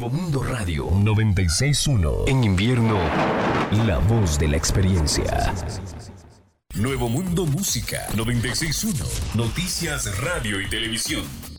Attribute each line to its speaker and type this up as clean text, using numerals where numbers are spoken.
Speaker 1: Nuevo Mundo Radio 96.1. En invierno, la voz de la experiencia. Nuevo Mundo Música 96.1. Noticias, radio y televisión.